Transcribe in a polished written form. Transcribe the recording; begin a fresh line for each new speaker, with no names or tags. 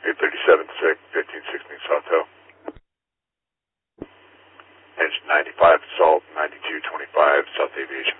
837 sick, 1516 Sawtelle. Engine 95 Salt, 9225 South Aviation.